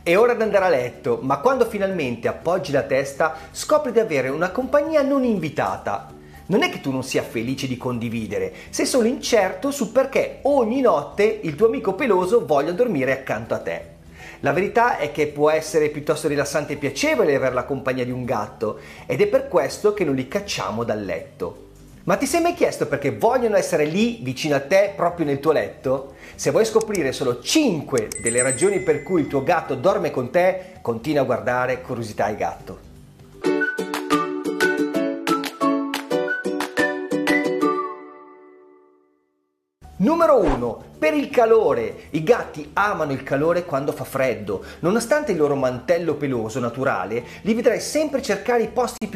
È ora di andare a letto, ma quando finalmente appoggi la testa scopri di avere una compagnia non invitata. Non è che tu non sia felice di condividere, sei solo incerto su perché ogni notte il tuo amico peloso voglia dormire accanto a te. La verità è che può essere piuttosto rilassante e piacevole avere la compagnia di un gatto ed è per questo che non li cacciamo dal letto. Ma ti sei mai chiesto perché vogliono essere lì vicino a te proprio nel tuo letto? Se vuoi scoprire solo 5 delle ragioni per cui il tuo gatto dorme con te, continua a guardare Curiosità e Gatto. Numero 1. Per il calore. I gatti amano il calore quando fa freddo. Nonostante il loro mantello peloso naturale, li vedrai sempre cercare i posti più